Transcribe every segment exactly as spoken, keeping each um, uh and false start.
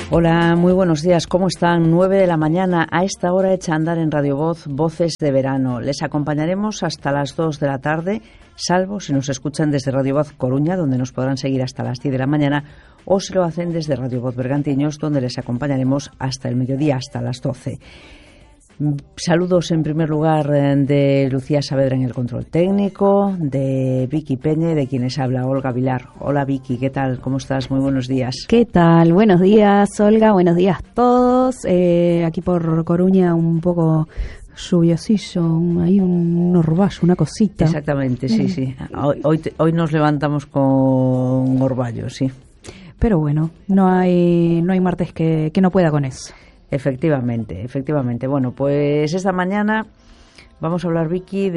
Hola, muy buenos días. ¿Cómo están? nueve de la mañana. A esta hora echa a andar en Radio Voz Voces de Verano. Les acompañaremos hasta las dos de la tarde, salvo si nos escuchan desde Radio Voz Coruña, donde nos podrán seguir hasta las diez de la mañana, o si lo hacen desde Radio Voz Bergantiños, donde les acompañaremos hasta el mediodía, hasta las doce. Saludos en primer lugar de Lucía Saavedra en el control técnico, de Vicky Peña y de quienes habla Olga Vilar. Hola Vicky, ¿qué tal? ¿Cómo estás? Muy buenos días. ¿Qué tal? Buenos días Olga, buenos días a todos. Eh, aquí por Coruña un poco lluviosillo, hay un orvallo, una cosita. Exactamente, sí, sí. Hoy, hoy, hoy nos levantamos con orvallo, sí. Pero bueno, no hay, no hay martes que, que no pueda con eso. Efectivamente, efectivamente. Bueno, pues esta mañana vamos a hablar, Vicky,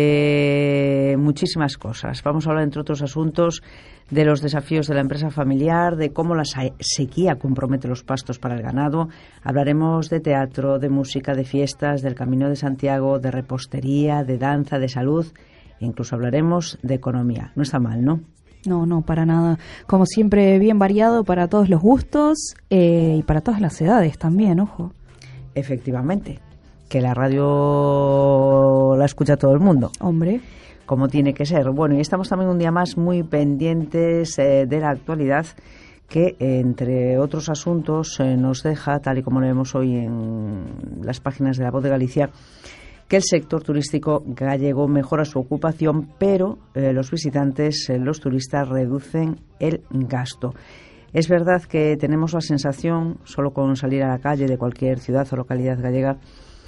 de muchísimas cosas. Vamos a hablar, entre otros asuntos, de los desafíos de la empresa familiar, de cómo la sequía compromete los pastos para el ganado. Hablaremos de teatro, de música, de fiestas, del Camino de Santiago, de repostería, de danza, de salud e incluso hablaremos de economía. No está mal, ¿no? No, no, para nada. Como siempre, bien variado para todos los gustos eh, y para todas las edades también, ojo. Efectivamente, que la radio la escucha todo el mundo. Hombre. Como tiene que ser. Bueno, y estamos también un día más muy pendientes eh, de la actualidad que, eh, entre otros asuntos, eh, nos deja, tal y como lo vemos hoy en las páginas de La Voz de Galicia, que el sector turístico gallego mejora su ocupación, pero eh, los visitantes, eh, los turistas, reducen el gasto. Es verdad que tenemos la sensación, solo con salir a la calle de cualquier ciudad o localidad gallega,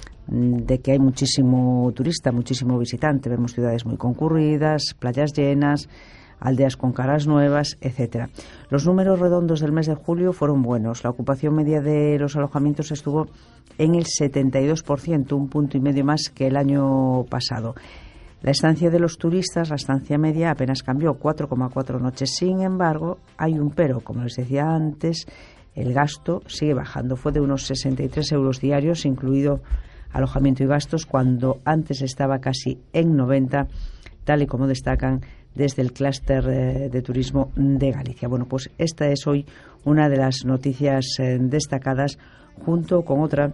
de que hay muchísimo turista, muchísimo visitante. Vemos ciudades muy concurridas, playas llenas, aldeas con caras nuevas, etcétera. Los números redondos del mes de julio fueron buenos. La ocupación media de los alojamientos estuvo en el setenta y dos por ciento, un punto y medio más que el año pasado. La estancia de los turistas, la estancia media, apenas cambió, cuatro coma cuatro noches. Sin embargo, hay un pero, como les decía antes, el gasto sigue bajando. Fue de unos sesenta y tres euros diarios, incluido alojamiento y gastos, cuando antes estaba casi en noventa, tal y como destacan desde el clúster eh, de turismo de Galicia. Bueno, pues esta es hoy una de las noticias eh, destacadas, junto con otra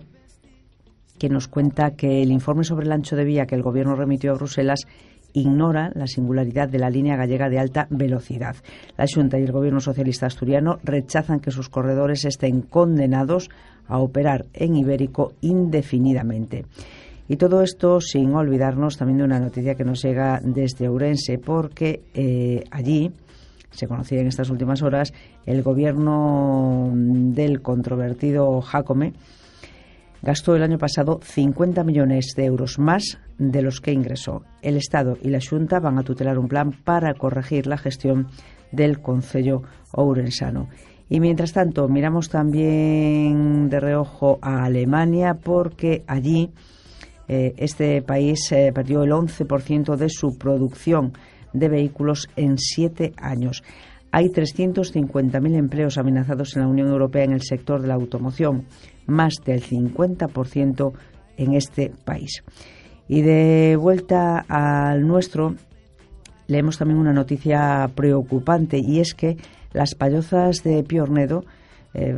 que nos cuenta que el informe sobre el ancho de vía que el Gobierno remitió a Bruselas ignora la singularidad de la línea gallega de alta velocidad. La Xunta y el Gobierno socialista asturiano rechazan que sus corredores estén condenados a operar en Ibérico indefinidamente. Y todo esto sin olvidarnos también de una noticia que nos llega desde Ourense, porque eh, allí se conocía en estas últimas horas el gobierno del controvertido Jácome gastó el año pasado cincuenta millones de euros más de los que ingresó. El Estado y la Xunta van a tutelar un plan para corregir la gestión del concello ourensano. Y mientras tanto miramos también de reojo a Alemania, porque allí eh, este país eh, perdió el once por ciento de su producción de vehículos en siete años. Hay trescientos cincuenta mil empleos amenazados en la Unión Europea en el sector de la automoción, más del cincuenta por ciento en este país. Y de vuelta al nuestro, leemos también una noticia preocupante, y es que las pallozas de Piornedo eh,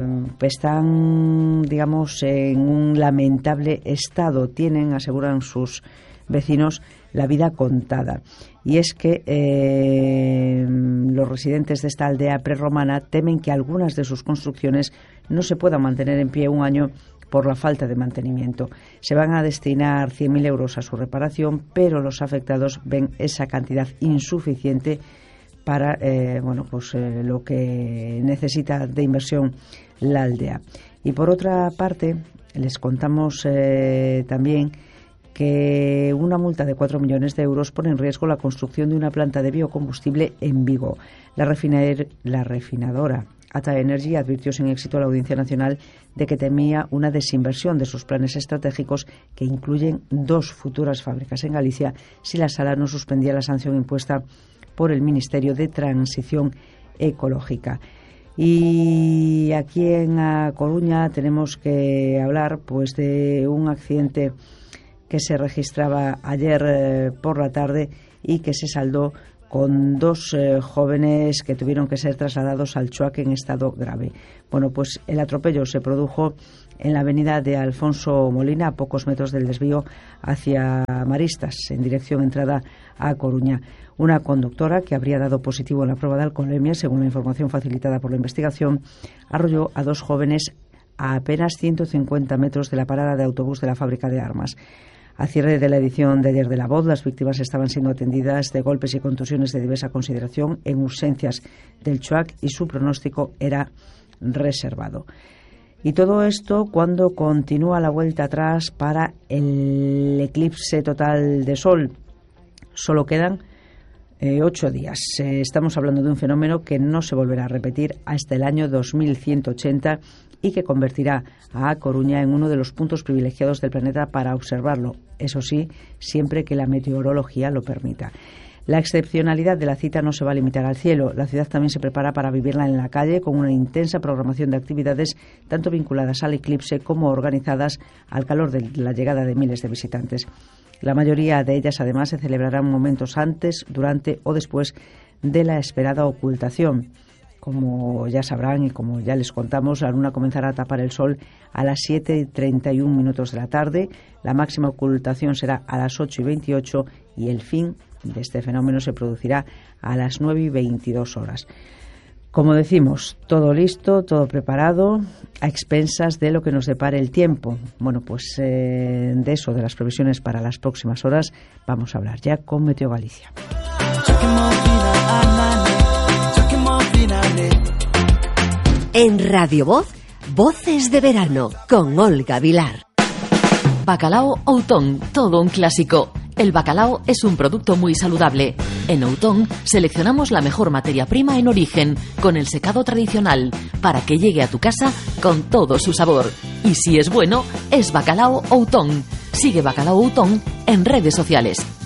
están, digamos, en un lamentable estado. Tienen, aseguran sus vecinos, la vida contada. Y es que eh, los residentes de esta aldea prerromana temen que algunas de sus construcciones no se puedan mantener en pie un año por la falta de mantenimiento. Se van a destinar cien mil euros a su reparación, pero los afectados ven esa cantidad insuficiente para eh, bueno, pues, eh, lo que necesita de inversión la aldea. Y por otra parte, les contamos eh, también que una multa de cuatro millones de euros pone en riesgo la construcción de una planta de biocombustible en Vigo. La, refiner, la refinadora Ata Energy advirtió sin éxito a la Audiencia Nacional de que temía una desinversión de sus planes estratégicos, que incluyen dos futuras fábricas en Galicia, si la Sala no suspendía la sanción impuesta por el Ministerio de Transición Ecológica. Y aquí en A Coruña tenemos que hablar pues de un accidente que se registraba ayer eh, por la tarde y que se saldó con dos eh, jóvenes que tuvieron que ser trasladados al Chuac en estado grave. Bueno, pues el atropello se produjo en la avenida de Alfonso Molina, a pocos metros del desvío hacia Maristas, en dirección entrada a Coruña. Una conductora que habría dado positivo en la prueba de alcoholemia, según la información facilitada por la investigación, arrolló a dos jóvenes a apenas ciento cincuenta metros de la parada de autobús de la fábrica de armas. A cierre de la edición de ayer de La Voz, las víctimas estaban siendo atendidas de golpes y contusiones de diversa consideración en urgencias del Chuac y su pronóstico era reservado. Y todo esto cuando continúa la vuelta atrás para el eclipse total de Sol. Solo quedan eh, ocho días. Eh, estamos hablando de un fenómeno que no se volverá a repetir hasta el año dos mil ciento ochenta y que convertirá a Coruña en uno de los puntos privilegiados del planeta para observarlo. Eso sí, siempre que la meteorología lo permita. La excepcionalidad de la cita no se va a limitar al cielo. La ciudad también se prepara para vivirla en la calle con una intensa programación de actividades tanto vinculadas al eclipse como organizadas al calor de la llegada de miles de visitantes. La mayoría de ellas, además, se celebrarán momentos antes, durante o después de la esperada ocultación. Como ya sabrán y como ya les contamos, la luna comenzará a tapar el sol a las siete y treinta y un minutos de la tarde. La máxima ocultación será a las ocho y veintiocho y el fin de este fenómeno se producirá a las nueve y veintidós horas. Como decimos, todo listo, todo preparado, a expensas de lo que nos depare el tiempo. Bueno, pues eh, de eso, de las previsiones para las próximas horas, vamos a hablar ya con Meteo Galicia. En Radio Voz, Voces de Verano, con Olga Vilar. Bacalao Outón, todo un clásico. El bacalao es un producto muy saludable. En Outón seleccionamos la mejor materia prima en origen, con el secado tradicional, para que llegue a tu casa con todo su sabor. Y si es bueno, es Bacalao Outón. Sigue Bacalao Outón en redes sociales.